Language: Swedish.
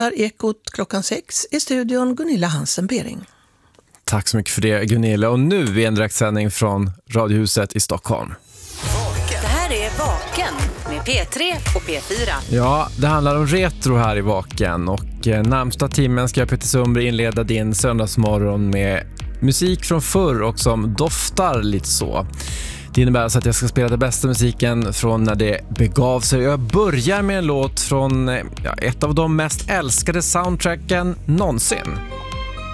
Ekot klockan 6 i studion Gunilla Hansen-Bering. Tack så mycket för det, Gunilla. Och nu är en direktsändning från Radiohuset i Stockholm. Det här är Vaken med P3 och P4. Ja, det handlar om retro här i Vaken. Och närmsta timmen ska jag, Peter Sundberg, inleda din söndagsmorgon med musik från förr och som doftar lite så. Det innebär alltså att jag ska spela den bästa musiken från när det begav sig. Jag börjar med en låt från ett av de mest älskade soundtracken någonsin.